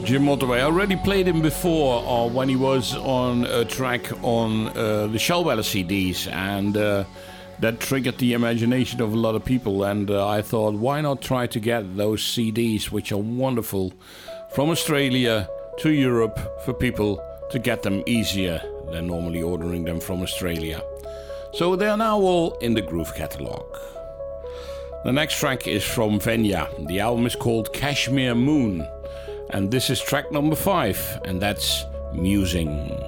Jim Mottaway. I already played him before when he was on a track on the Shellweller CDs, and that triggered the imagination of a lot of people, and I thought, why not try to get those CDs, which are wonderful, from Australia to Europe for people to get them easier than normally ordering them from Australia. So they are now all in the Groove Catalogue. The next track is from Venya. The album is called Kashmir Moon, and this is track number 5, and that's Musing.